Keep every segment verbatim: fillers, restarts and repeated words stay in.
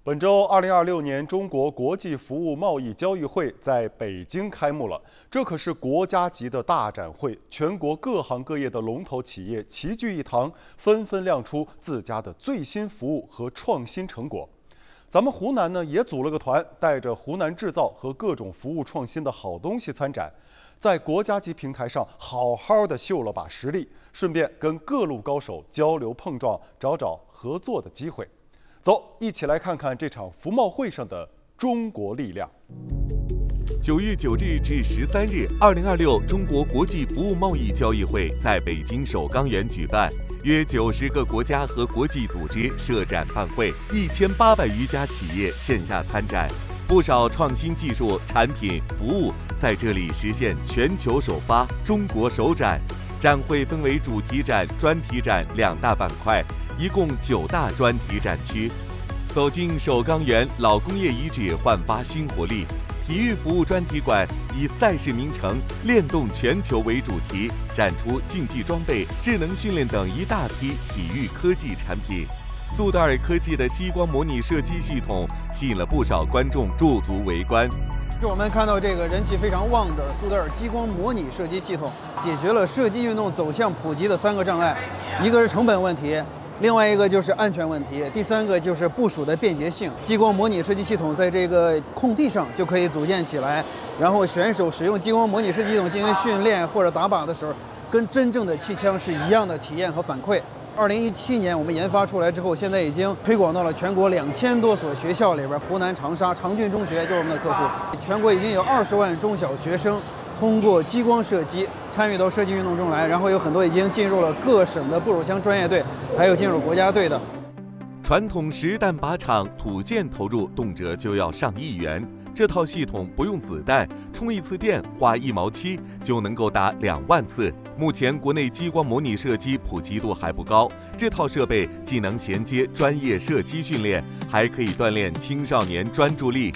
本周二零二六年中国国际服务贸易交易会在北京开幕了，这可是国家级的大展会，全国各行各业的龙头企业齐聚一堂，纷纷亮出自家的最新服务和创新成果。咱们湖南呢也组了个团，带着湖南制造和各种服务创新的好东西参展，在国家级平台上好好的秀了把实力，顺便跟各路高手交流碰撞，找找合作的机会。走，一起来看看这场服贸会上的中国力量。 九月九日至十三日，二零二六中国国际服务贸易交易会在北京首钢园举办，约九十个国家和国际组织设展办会，一千八百余家企业线下参展，不少创新技术、产品、服务在这里实现全球首发、中国首展。展会分为主题展、专题展两大板块，一共九大专题展区。走进首钢园老工业遗址，焕发新活力。体育服务专题馆以赛事名城练动全球为主题，展出竞技装备、智能训练等一大批体育科技产品。苏德尔科技的激光模拟射击系统吸引了不少观众驻足围观。 我们看到这个人气非常旺的苏德尔激光模拟射击系统，解决了射击运动走向普及的三个障碍，一个是成本问题，另外一个就是安全问题，第三个就是部署的便捷性。激光模拟射击系统在这个空地上就可以组建起来，然后选手使用激光模拟射击系统进行训练或者打靶的时候，跟真正的气枪是一样的体验和反馈。二零一七年我们研发出来之后，现在已经推广到了全国两千多所学校里边。湖南长沙长郡中学就是我们的客户，全国已经有二十万中小学生通过激光射击参与到射击运动中来，然后有很多已经进入了各省的步手枪专业队，还有进入国家队的。 传统实弹靶场土建投入动辄就要上亿元，这套系统不用子弹，充一次电花一毛七就能够打两万次。目前国内激光模拟射击普及度还不高，这套设备既能衔接专业射击训练，还可以锻炼青少年专注力。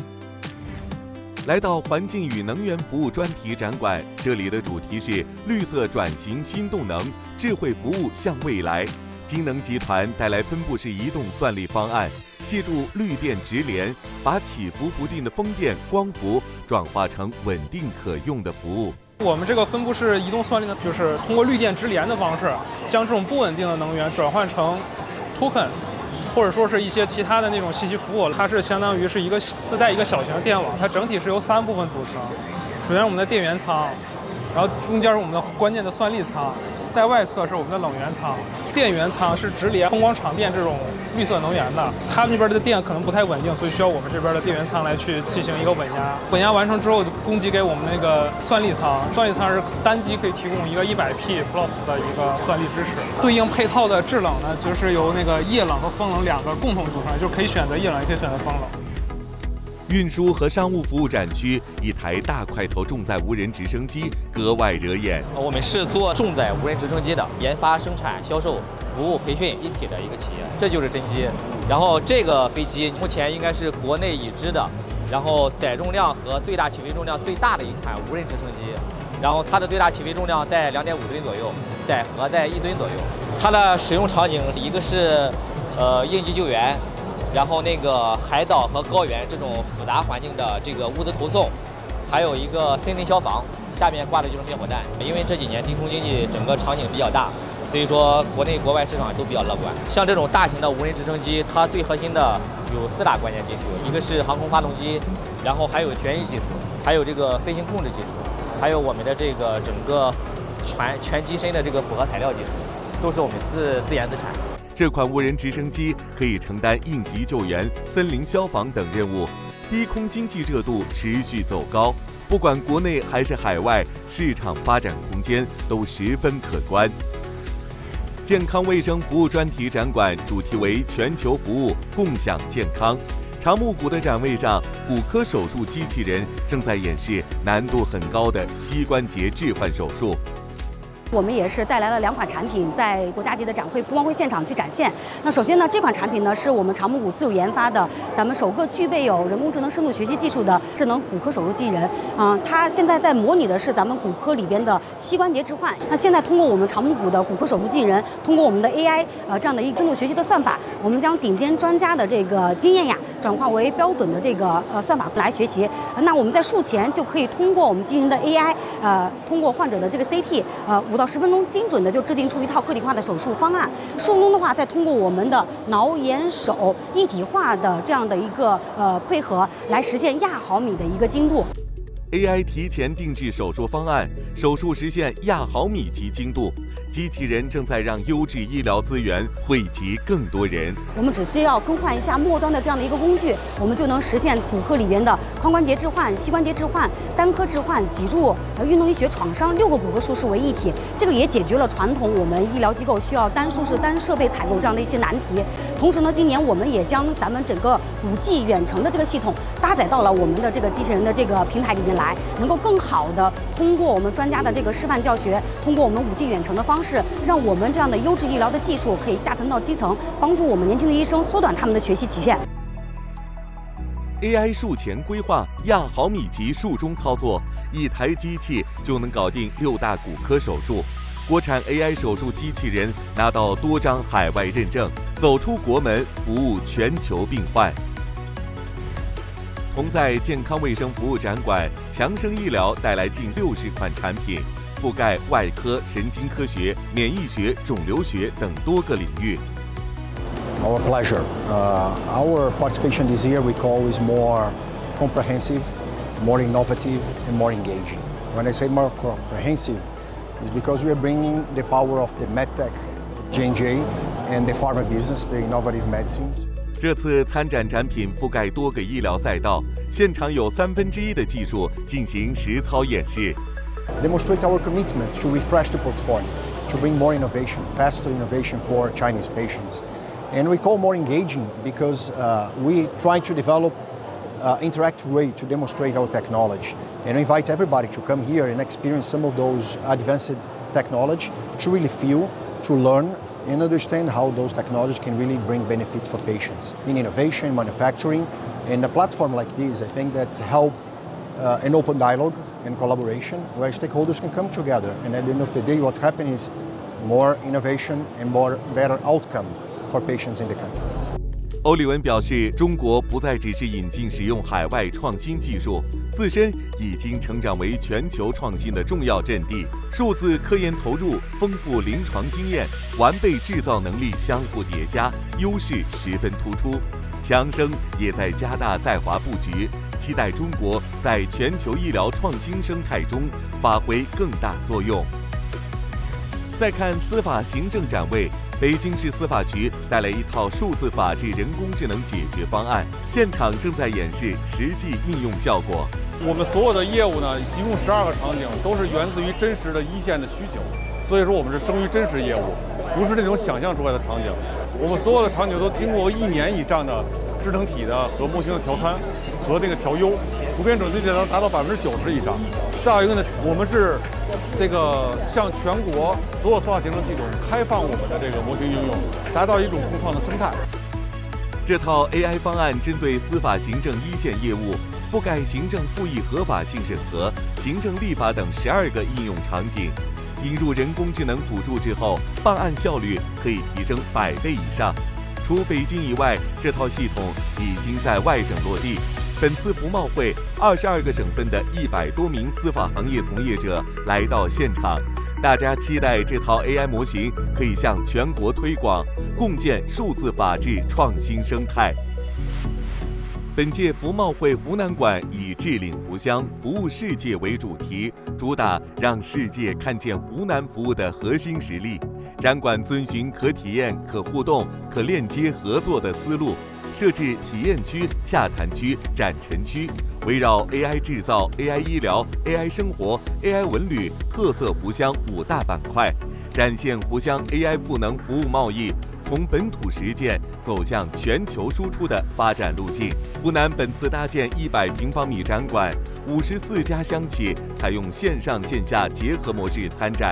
来到环境与能源服务专题展馆，这里的主题是绿色转型新动能，智慧服务向未来。金能集团带来分布式移动算力方案，借助绿电直连，把起伏不定的风电、光伏转化成稳定可用的服务。 我们这个分布式移动算力呢，就是通过绿电直连的方式，将这种不稳定的能源转换成 token， 或者说是一些其他的那种信息服务。它是相当于是一个自带一个小型的电网，它整体是由三部分组成。首先是我们的电源仓，然后中间是我们的关键的算力仓，在外侧是我们的冷源仓。电源仓是直连风光场电这种绿色能源的，他们那边的电可能不太稳定，所以需要我们这边的电源仓来去进行一个稳压。稳压完成之后，供给给我们那个算力仓，算力仓是单机可以提供一个一百 P flops 的一个算力支持。对应配套的制冷呢，就是由那个液冷和风冷两个共同组成，就是可以选择液冷，也可以选择风冷。 运输和商务服务展区，一台大块头重载无人直升机格外惹眼。 我们是做重载无人直升机的，研发、生产、销售、服务、培训一体的一个企业，这就是真机。然后这个飞机目前应该是国内已知的，然后载重量和最大起飞重量最大的一款无人直升机。然后它的最大起飞重量在两点五吨左右，载荷在一吨左右。它的使用场景一个是呃应急救援。然后那个海岛和高原这种复杂环境的这个物资投送，还有一个森林消防，下面挂的就是灭火弹。因为这几年低空经济整个场景比较大，所以说国内国外市场都比较乐观。像这种大型的无人直升机，它最核心的有四大关键技术，一个是航空发动机，然后还有旋翼技术，还有这个飞行控制技术，还有我们的这个整个全全机身的这个复合材料技术，都是我们自自研自产。 这款无人直升机可以承担应急救援、森林消防等任务，低空经济热度持续走高，不管国内还是海外，市场发展空间都十分可观。健康卫生服务专题展馆主题为全球服务，共享健康。长木谷的展位上，骨科手术机器人正在演示难度很高的膝关节置换手术。 我们也是带来了两款产品，在国家级的展会服贸会现场去展现。那首先呢，这款产品呢是我们长母骨自主研发的，咱们首个具备有人工智能深度学习技术的智能骨科手术机器人。啊、呃，它现在在模拟的是咱们骨科里边的膝关节置换。那现在通过我们长母骨的骨科手术机器人，通过我们的 A I 呃这样的一个深度学习的算法，我们将顶尖专家的这个经验呀，转化为标准的这个呃算法来学习。那我们在术前就可以通过我们机器人的 A I， 呃，通过患者的这个 C T， 呃，五到十分钟精准的就制定出一套个体化的手术方案。术中的话，再通过我们的脑眼手一体化的这样的一个呃配合，来实现亚毫米的一个精度。 A I 提前定制手术方案，手术实现亚毫米级精度。机器人正在让优质医疗资源惠及更多人。 我们只需要更换一下末端的这样的一个工具，我们就能实现骨科里边的髋关节置换、膝关节置换、单科置换、脊柱、呃运动医学、创伤六个骨科术式为一体。这个也解决了传统我们医疗机构需要单术式、单设备采购这样的一些难题。同时呢，今年我们也将咱们整个五 G 远程的这个系统搭载到了我们的这个机器人的这个平台里面来，能够更好的通过我们专家的这个示范教学，通过我们五 G 远程的方式，让我们这样的优质医疗的技术可以下沉到基层，帮助我们年轻的医生缩短他们的学习期限。 A I 术前规划，亚毫米级术中操作，一台机器就能搞定六大骨科手术。国产 A I 手术机器人拿到多张海外认证，走出国门，服务全球病患。同在健康卫生服务展馆，强生医疗带来近六十款产品，覆盖外科、神经科学、免疫学、肿瘤学等多个领域。 Our pleasure. Uh, our participation this year we call is more comprehensive, more innovative, and more engaging. When I say more comprehensive, it's because we are bringing the power of the medtech, J and J, and the pharma business, the innovative medicines. 这次参展展品覆盖多个医疗赛道，现场有三分之一的技术进行实操演示。 Demonstrate our commitment to refresh the portfolio, to bring more innovation, faster innovation for Chinese patients. And we call more engaging because uh, we try to develop uh, interactive way to demonstrate our technology and invite everybody to come here and experience some of those advanced technology to really feel, to learn, and understand how those technologies can really bring benefit for patients in innovation, manufacturing, and a platform like this, I think that help uh, an open dialogue and collaboration where stakeholders can come together. And at the end of the day, what happens is more innovation and more better outcome for patients in the country. 欧利文表示，中国不再只是引进使用海外创新技术，自身已经成长为全球创新的重要阵地。数字科研投入、丰富临床经验、完备制造能力相互叠加，优势十分突出。强生也在加大在华布局，期待中国在全球医疗创新生态中发挥更大作用。再看司法行政展位。北京市司法局带来一套数字法治人工智能解决方案，现场正在演示实际应用效果。 我们所有的业务呢，一共十二个场景，都是源自于真实的一线的需求，所以说我们是生于真实业务，不是那种想象出来的场景。我们所有的场景都经过一年以上的智能体的和模型的调参和这个调优，普遍准确率能达到百分之九十以上。再有一个呢，我们是这个向全国所有司法行政系统开放我们的这个模型应用，达到一种共创的生态。 这套 A I 方案针对司法行政一线业务，覆盖行政复议合法性审核、行政立法等十二个应用场景。引入人工智能辅助之后，办案效率可以提升百倍以上。除北京以外，这套系统已经在外省落地。本次服贸会，二十二个省份的一百多名司法行业从业者来到现场，大家期待这套 A I 模型可以向全国推广，共建数字法治创新生态。本届服贸会湖南馆以“致领湖湘，服务世界”为主题，主打让世界看见湖南服务的核心实力。展馆遵循可体验、可互动、可链接合作的思路，设置体验区、洽谈区、展陈区，围绕 A I 制造、A I 医疗、A I 生活、A I 文旅、特色湖湘五大板块，展现湖湘 A I 赋能服务贸易从本土实践走向全球输出的发展路径。湖南本次搭建一百平方米展馆，五十四家乡企采用线上线下结合模式参展，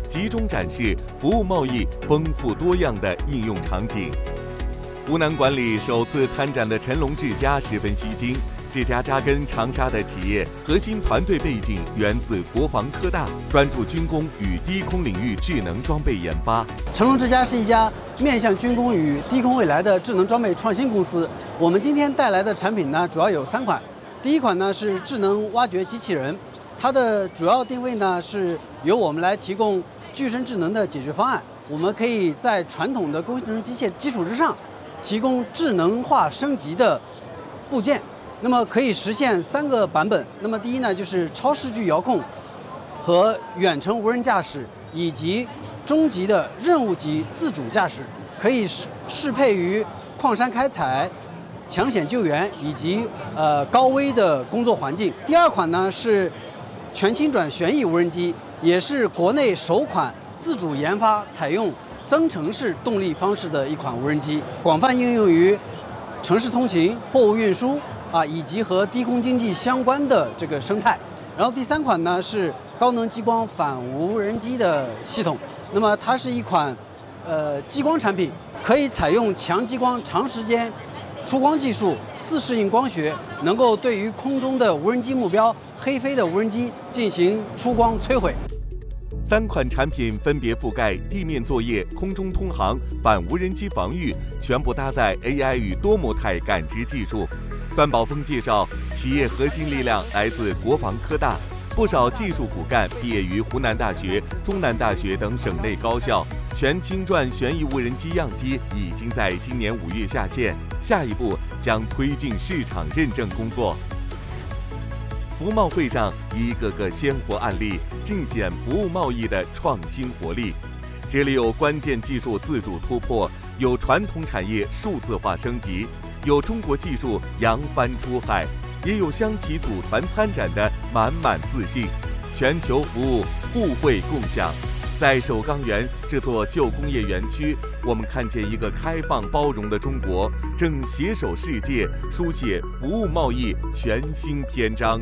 集中展示服务贸易丰富多样的应用场景。湖南馆里首次参展的辰龙智家十分吸睛。这家扎根长沙的企业，核心团队背景源自国防科大，专注军工与低空领域智能装备研发。 辰龙智家是一家面向军工与低空未来的智能装备创新公司。我们今天带来的产品呢，主要有三款。第一款呢是智能挖掘机器人，它的主要定位呢是由我们来提供具身智能的解决方案。我们可以在传统的工程机械基础之上，提供智能化升级的部件。那么可以实现三个版本。那么第一呢，就是超视距遥控和远程无人驾驶，以及中级的任务级自主驾驶，可以适适配于矿山开采、抢险救援以及呃高危的工作环境。第二款呢是全轻转旋翼无人机，也是国内首款自主研发采用增程式动力方式的一款无人机，广泛应用于城市通勤、货物运输。啊，以及和低空经济相关的这个生态。然后第三款呢是高能激光反无人机的系统，那么它是一款呃激光产品，可以采用强激光长时间出光技术，自适应光学，能够对于空中的无人机目标、黑飞的无人机进行出光摧毁。 三款产品分别覆盖地面作业、空中通航、反无人机防御，全部搭载 A I 与多模态感知技术。段宝峰介绍，企业核心力量来自国防科大，不少技术骨干毕业于湖南大学、中南大学等省内高校。全轻转旋翼无人机样机已经在今年五月下线，下一步将推进市场认证工作。服贸会上，一个个鲜活案例尽显服务贸易的创新活力。这里有关键技术自主突破，有传统产业数字化升级，有中国技术扬帆出海，也有乡企组团参展的满满自信。全球服务互惠共享。在首钢园这座旧工业园区，我们看见一个开放包容的中国正携手世界，书写服务贸易全新篇章。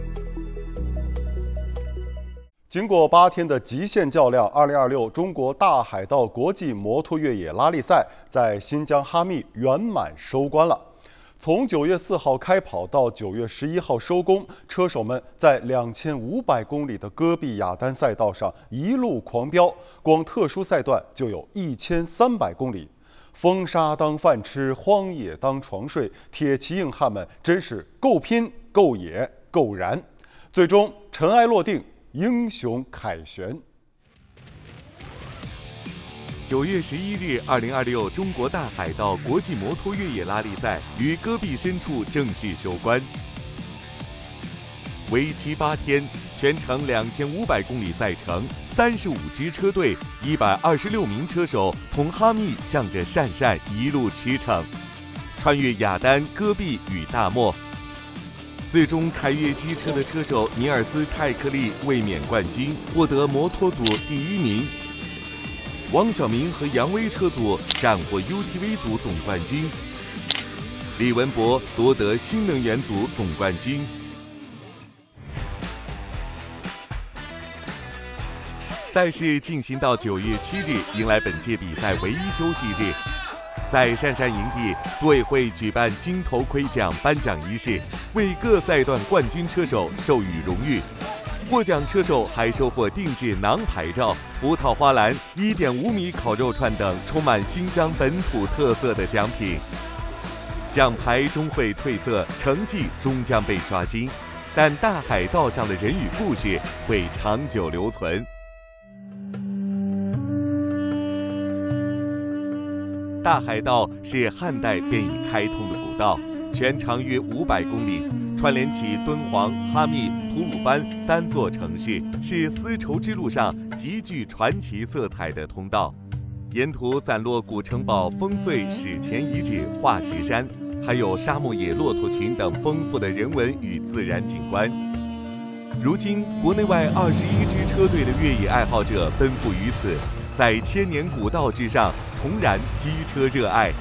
经过八天的极限较量，二零二六中国大海盗国际摩托越野拉力赛在新疆哈密圆满收官了。从九月四号开跑到九月十一号收工，车手们在两千五百公里的戈壁雅丹赛道上一路狂飙，光特殊赛段就有一千三百公里。风沙当饭吃，荒野当床睡，铁骑硬汉们真是够拼、够野、够燃。最终尘埃落定，英雄凯旋。 九月十一日，二零二六中国大海盗国际摩托越野拉力赛于戈壁深处正式收官。为期八天，全程两千五百公里赛程，三十五支车队，一百二十六名车手从哈密向着鄯善一路驰骋，穿越雅丹、戈壁与大漠。最终凯越机车的车手尼尔斯·泰克利卫冕冠军，获得摩托组第一名。王晓明和杨威车组斩获 U T V 组总冠军，李文博夺得新能源组总冠军。赛事进行到九月七日，迎来本届比赛唯一休息日。在鄯善营地，组委会举办金头盔奖颁奖仪式，为各赛段冠军车手授予荣誉。获奖车手还收获定制囊牌照、葡萄花篮、一点五米烤肉串等充满新疆本土特色的奖品。奖牌终会褪色，成绩终将被刷新，但大海道上的人与故事会长久留存。大海道是汉代便已开通的古道，全长约五百公里。串联起敦煌、哈密、吐鲁番三座城市，是丝绸之路上极具传奇色彩的通道。沿途散落古城堡、烽燧史前遗址、化石山，还有沙漠野骆驼群等丰富的人文与自然景观。如今，国内外二十一支车队的越野爱好者奔赴于此，在千年古道之上重燃机车热爱。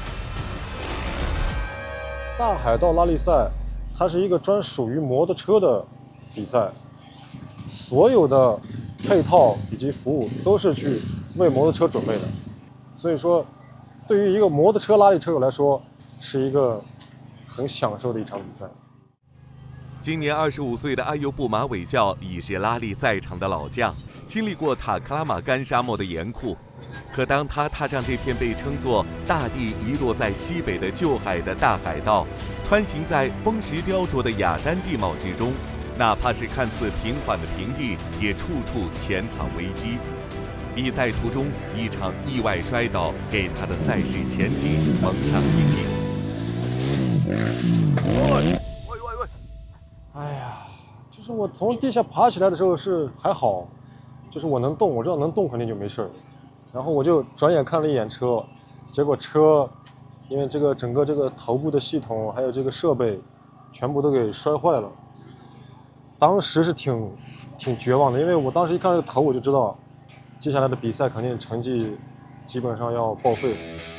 大海道拉力赛，它是一个专属于摩托车的比赛，所有的配套以及服务都是去为摩托车准备的。所以说，对于一个摩托车拉力车手来说，是一个很享受的一场比赛。 今年二十五岁的阿尤布马韦教已是拉力赛场的老将，经历过塔克拉玛干沙漠的严酷。可当他踏上这片被称作“大地遗落在西北的旧海”的大海道，穿行在风蚀雕琢的雅丹地貌之中，哪怕是看似平缓的平地，也处处潜藏危机。比赛途中，一场意外摔倒给他的赛事前景蒙上阴影。 哎呀，就是我从地下爬起来的时候是还好，就是我能动，我知道能动肯定就没事儿。然后我就转眼看了一眼车，结果车因为这个整个这个头部的系统还有这个设备全部都给摔坏了。当时是挺挺绝望的，因为我当时一看这个头我就知道接下来的比赛肯定成绩基本上要报废了。